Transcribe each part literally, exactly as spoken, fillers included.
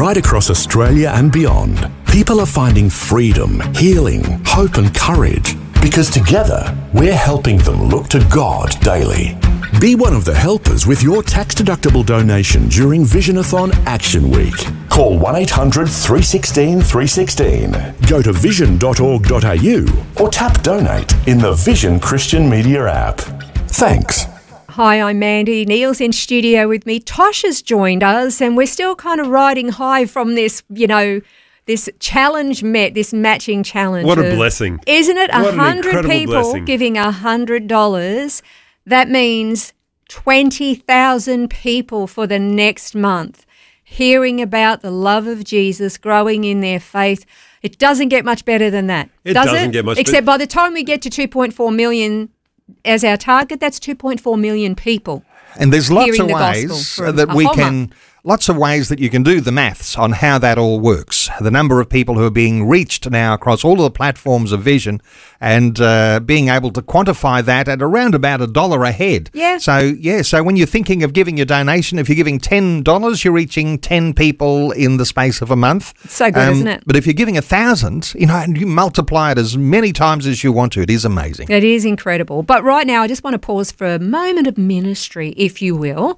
Right across Australia and beyond, people are finding freedom, healing, hope and courage. Because together, we're helping them look to God daily. Be one of the helpers with your tax-deductible donation during Visionathon Action Week. Call one eight hundred three one six three one six. Go to vision dot org dot a u or tap Donate in the Vision Christian Media app. Thanks. Hi, I'm Mandy. Neil's in studio with me. Tosh has joined us, and we're still kind of riding high from this, you know, this challenge met, this matching challenge. What a blessing. Isn't it? A hundred people blessing. giving a hundred dollars. That means twenty thousand people for the next month hearing about the love of Jesus, growing in their faith. It doesn't get much better than that, It does doesn't it? get much Except better. by the time we get to two point four million as our target, that's two point four million people. And there's lots Hearing of the ways gospel for that a we whole can, month. lots of ways that you can do the maths on how that all works. The number of people who are being reached now across all of the platforms of Vision, and uh, being able to quantify that at around about a dollar a head. Yeah. So, yeah, so when you're thinking of giving your donation, if you're giving ten dollars, you're reaching ten people in the space of a month. It's so good, isn't it? But if you're giving a thousand, you know, and you multiply it as many times as you want to, it is amazing. It is incredible. But right now, I just want to pause for a moment of ministry, if you will.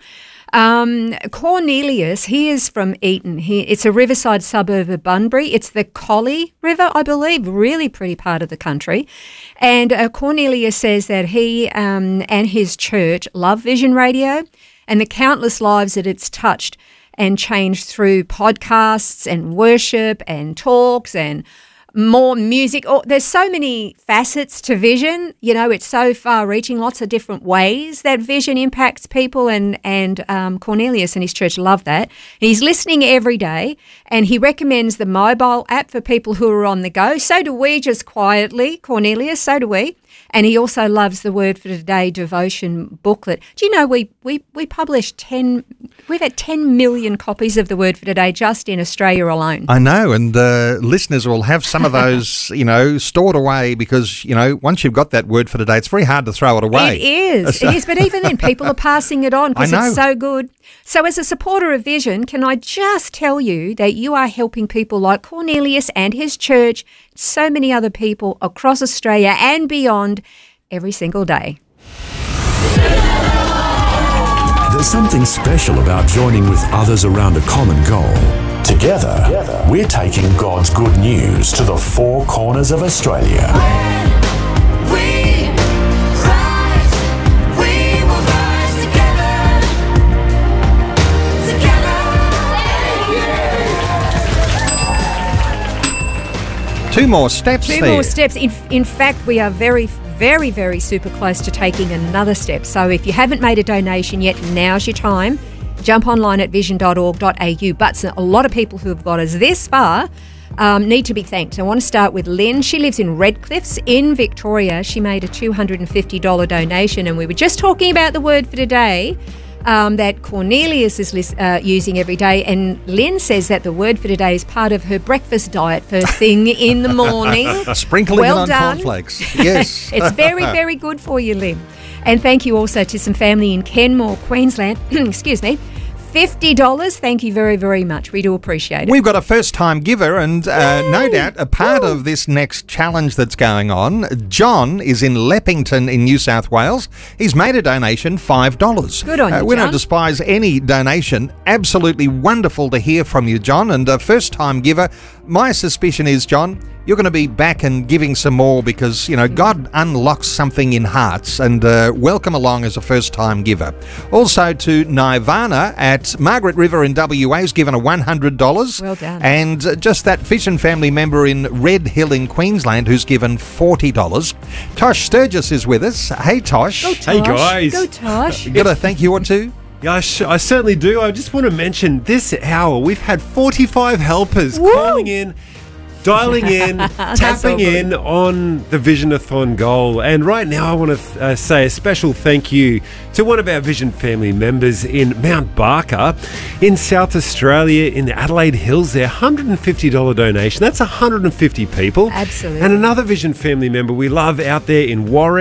Um, Cornelius, he is from Eton. He, it's a riverside suburb of Bunbury. It's the Collie River, I believe, really pretty part of the country. And uh, Cornelius says that he um, and his church love Vision Radio and the countless lives that it's touched and changed through podcasts and worship and talks and more music. Oh, there's so many facets to Vision. You know, it's so far-reaching, lots of different ways that Vision impacts people, and and um, Cornelius and his church love that. And he's listening every day, and he recommends the mobile app for people who are on the go. So do we, just quietly, Cornelius, so do we. And he also loves the Word for Today devotion booklet. Do you know we we we published ten, we've had ten million copies of the Word for Today just in Australia alone. I know, and uh, listeners will have some of those, you know, stored away because, you know, once you've got that Word for Today, it's very hard to throw it away. It is, it is. But even then, people are passing it on because I know. it's so good. So as a supporter of Vision, can I just tell you that you are helping people like Cornelius and his church, so many other people across Australia and beyond every single day. There's something special about joining with others around a common goal. Together, we're taking God's good news to the four corners of Australia. We rise, we will rise together, together. Two more steps Two there. more steps. In, in fact, we are very, very, very super close to taking another step. So if you haven't made a donation yet, now's your time. Jump online at vision dot org dot a u. But a lot of people who have got us this far um, need to be thanked. I want to start with Lynn. She lives in Redcliffs in Victoria. She made a two hundred fifty dollars donation, and we were just talking about the Word for Today um, that Cornelius is uh, using every day. And Lynn says that the Word for Today is part of her breakfast diet first thing in the morning. Sprinkling well it on done. cornflakes. Yes. It's very, very good for you, Lynn. And thank you also to some family in Kenmore, Queensland. Excuse me. fifty dollars. Thank you very, very much. We do appreciate it. We've got a first-time giver, and uh, no doubt a part of this next challenge that's going on. John is in Leppington in New South Wales. He's made a donation, five dollars. Good on you, uh, We John. don't despise any donation. Absolutely wonderful to hear from you, John, and a first-time giver. My suspicion is, John, you're going to be back and giving some more because, you know, God unlocks something in hearts, and uh, welcome along as a first-time giver. Also to Nirvana at Margaret River in W A has given a one hundred dollars. Well done. And uh, just that Vision family member in Red Hill in Queensland who's given forty dollars. Tosh Sturgis is with us. Hey, Tosh. Go, Tosh. Hey, guys. Go, Tosh. You got a thank you or two? Yeah, I, sh- I certainly do. I just want to mention this hour we've had forty-five helpers Woo! calling in, dialing in, tapping all in on the Visionathon goal. And right now I want to uh, say a special thank you to one of our Vision family members in Mount Barker in South Australia in the Adelaide Hills there. one hundred fifty dollars donation. That's one hundred fifty people. Absolutely. And another Vision family member we love out there in Warwick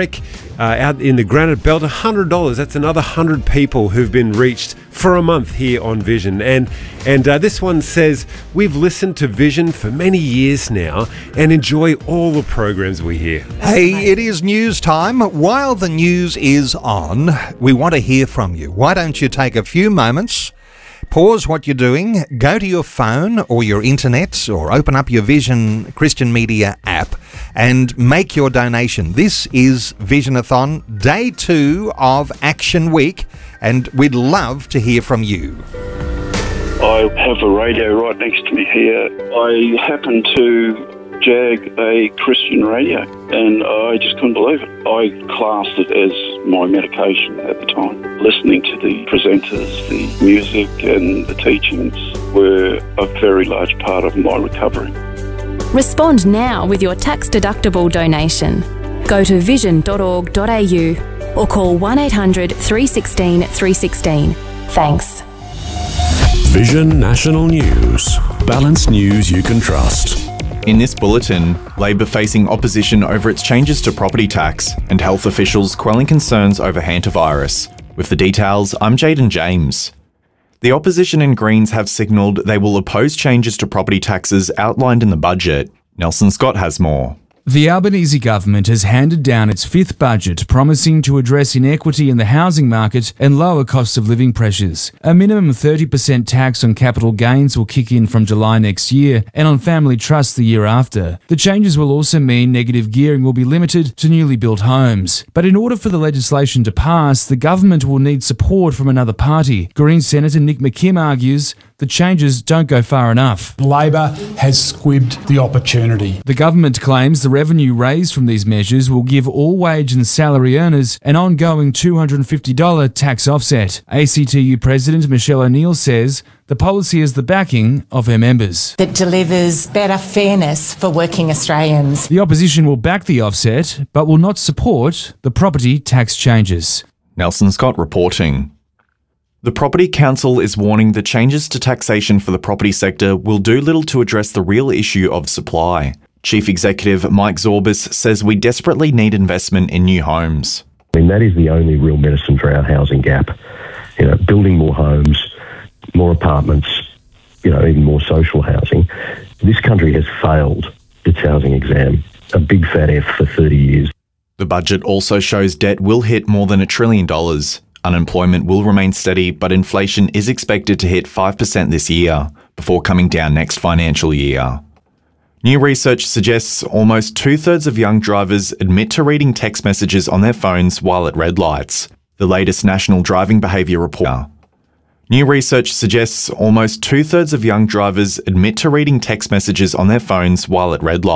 uh, out in the Granite Belt, one hundred dollars. That's another one hundred people who've been reached for a month here on Vision. And and uh, this one says, we've listened to Vision for many years now and enjoy all the programs we hear. Hey, it is news time. While the news is on, we want to hear from you. Why don't you take a few moments, pause what you're doing, go to your phone or your internet or open up your Vision Christian Media app and make your donation. This is Visionathon, day two of Action Week, and we'd love to hear from you. I have a radio right next to me here. I happened to jag a Christian radio and I just couldn't believe it. I classed it as my medication at the time. Listening to the presenters, the music and the teachings were a very large part of my recovery. Respond now with your tax-deductible donation. Go to vision dot org dot a u or call one eight hundred three one six three one six. Thanks. Vision National News. Balanced news you can trust. In this bulletin, Labor facing opposition over its changes to property tax and health officials quelling concerns over hantavirus. With the details, I'm Jaden James. The opposition and Greens have signalled they will oppose changes to property taxes outlined in the budget. Nelson Scott has more. The Albanese government has handed down its fifth budget, promising to address inequity in the housing market and lower cost of living pressures. A minimum thirty percent tax on capital gains will kick in from July next year and on family trusts the year after. The changes will also mean negative gearing will be limited to newly built homes. But in order for the legislation to pass, the government will need support from another party. Greens Senator Nick McKim argues the changes don't go far enough. Labor has squibbed the opportunity. The government claims the revenue raised from these measures will give all wage and salary earners an ongoing two hundred fifty dollars tax offset. A C T U President Michelle O'Neill says the policy is the backing of her members. That delivers better fairness for working Australians. The opposition will back the offset, but will not support the property tax changes. Nelson Scott reporting. The Property Council is warning that changes to taxation for the property sector will do little to address the real issue of supply. Chief Executive Mike Zorbas says we desperately need investment in new homes. I mean, that is the only real medicine for our housing gap. You know, building more homes, more apartments, you know, even more social housing. This country has failed its housing exam, a big fat F for thirty years. The budget also shows debt will hit more than a trillion dollars. Unemployment will remain steady, but inflation is expected to hit five percent this year, before coming down next financial year. New research suggests almost two-thirds of young drivers admit to reading text messages on their phones while at red lights. The latest National Driving Behaviour Report. New research suggests almost two-thirds of young drivers admit to reading text messages on their phones while at red lights.